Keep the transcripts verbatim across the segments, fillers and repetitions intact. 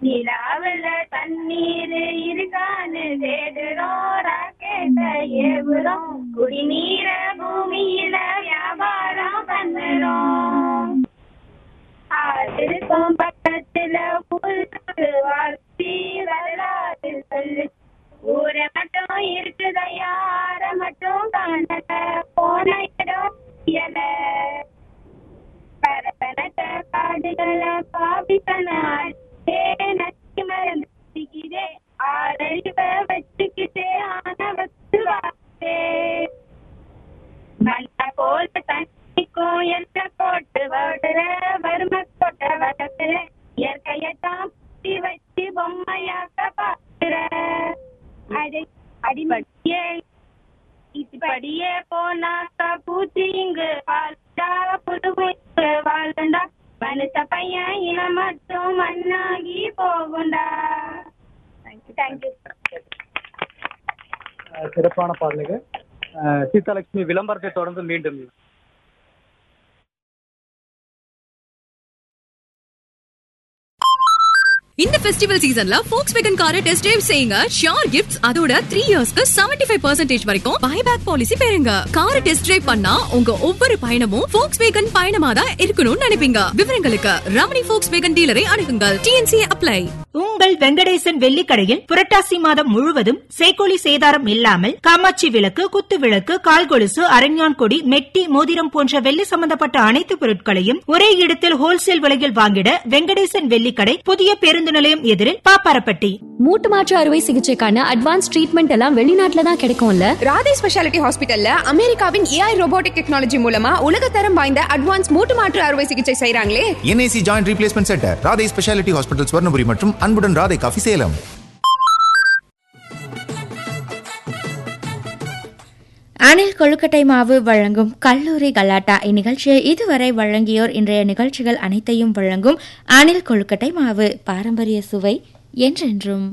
நிலாவுல தண்ணீர் இருக்கான்னு தேடுறோம், ராக்கெட்ட ஏவுறோம், குடிநீர பூமியில வியாபாரம் பண்ணுறோம். ஆதிருக்கும் பக்கத்துல ஊருக்கு வாழ்த்தி வரலாறு சொல்லு, ஊரை மட்டும் இருக்குதையா, ஆற மட்டும் காணல, போன இடம் இயல. பரபரத்த காடுகளை பாவித்தன நச்சி மறந்துக்கிட்டே, ஆறறிவ வச்சுக்கிட்டே ஆனவத்து வாத்தே. மண்ண போல தண்ணிக்கும் எல்ல போட்டு வடுற, வறுமை போட்ட வளர்க்குற, இயற்கையத்தான் புத்தி வச்சு பொம்மையாக்க பாக்குற. அடி அடிமடியே இப்படியே போனாக்கா பூச்சி இங்கு வாழ்ந்தா, புதுவு இங்கு வாழ்ந்தா, மனுஷ பையன் இனம் மட்டும் மண்ணாகி போகுண்டா. தேங்க்யூ. சிறப்பான பாடலுக்கு. சீதாலட்சுமி, விளம்பரத்தை தொடர்ந்து மீண்டும். இந்த ஃபெஸ்டிவல் சீசன்ல Volkswagen காரை டெஸ்ட் டிரைவ் செய்யுங்க. ஷியோர் கிஃப்ட்ஸ், அதோட த்ரீ இயர்ஸ்க்கு செவன்டி ஃபைவ் பர்சன்டேஜ் வரைக்கும் பைபேக் பாலிசி பெறுங்க. காரை டெஸ்ட் டிரைவ் பண்ணா உங்க ஒவ்வொரு பயணமும் Volkswagen பயணமா தான் இருக்கணும்னு நினைப்பீங்க. விவரங்களுக்கு ரமணி Volkswagen டீலரை அணுகுங்கள். DNC apply. உங்கள் வெங்கடேசன் வெள்ளிக்கடையில் புரட்டாசி மாதம் முழுவதும் சேக்கோலி சேதாரம் இல்லாமல் காமாட்சி விளக்கு, குத்து விளக்கு, கால் கொலுசு, அரஞ்ஞான் கொடி, மெட்டி, மோதிரம் போன்ற வெள்ளி சம்பந்தப்பட்ட அனைத்து பொருட்களையும் ஒரே இடத்தில் ஹோல்சேல் விலையில் வாங்கிட வெங்கடேசன் வெள்ளிக்கடை, புதிய பேருந்து நிலையம் எதிரில், பாப்பாரப்பட்டி. மூட்டு மாற்று அறுவை சிகிச்சைக்கான அட்வான்ஸ் ட்ரீட்மெண்ட் எல்லாம் வெளிநாட்டுல தான் கிடைக்கும்ல. ராதே ஸ்பெஷாலிட்டி ஹாஸ்பிட்டல்ல அமெரிக்காவின் ஏஐ ரோபோட்டிக் டெக்னாலஜி மூலமா உலகத்தரம் வாய்ந்த அட்வான்ஸ் மூட்டு மாற்று அறுவை சிகிச்சை செய்றாங்களே. NIC joint replacement centre, Radhe speciality hospital, Swarnapuri மற்றும் அன்புடன் ராதே காஃபி, சேலம். அணில் கொழுக்கட்டை மாவு வழங்கும் கல்லூரி கலாட்டா. இந்நிகழ்ச்சியை இதுவரை வழங்கியோர் இன்றைய நிகழ்ச்சிகள் அனைத்தையும் வழங்கும் அணில் கொழுக்கட்டை மாவு, பாரம்பரிய சுவை என்றென்றும்.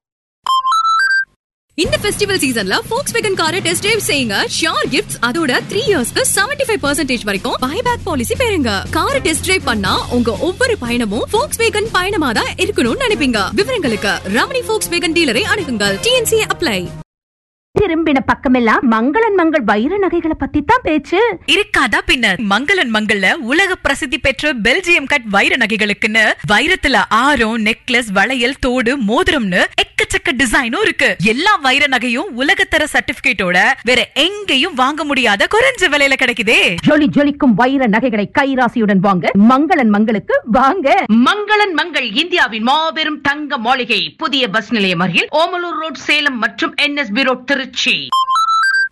இந்த ஃபெஸ்டிவல் சீசன்ல Volkswagen காரை டெஸ்ட் டிரைவ் செய்யுங்க. ஷியோர் கிஃப்ட்ஸ், அதோட த்ரீ இயர்ஸ்க்கு செவன்டி ஃபைவ் பர்சன்டேஜ் வரைக்கும் பைபேக் பாலிசி பெறுங்க. காரை டெஸ்ட் டிரைவ் பண்ணா உங்க ஒவ்வொரு பயணமும் Volkswagen பயணமா தான் இருக்கணும்னு நினைப்பீங்க. விவரங்களுக்கு ரமணி Volkswagen டீலரை அணுகுங்கள். DNC apply. திரும்பின பக்கமெல்லாம் மங்களன் மங்கள் வைர நகைகளை பத்தி தான் பேச்சு. இருக்காதா பின்னர். மங்களன் மங்கள்ல உலக பிரசித்தி பெற்ற பெல்ஜியம் கட் வைர நகைகளுக்குன்னு வைரத்துல ஆரம், நெக்லஸ், வளையல், தோடு, மோதிரம்னு எக்கச்சக்க டிசைனும் இருக்கு. எல்லா வைர நகையும் உலகத்தர சர்டிபிகேட்டோட வேற எங்கேயும் வாங்க முடியாத குறைஞ்ச விலையில கிடைக்குதே. ஜொலி ஜொலிக்கும் வைர நகைகளை கைராசியுடன் வாங்க மங்களன் மங்களுக்கு வாங்க. மங்களன் மங்கள் இந்தியாவின் மாபெரும் தங்க மாளிகை, புதிய பஸ் நிலையம் அருகில், ஓமலூர் ரோட், சேலம் மற்றும் என்எஸ்பி ரோட், திருச்சி.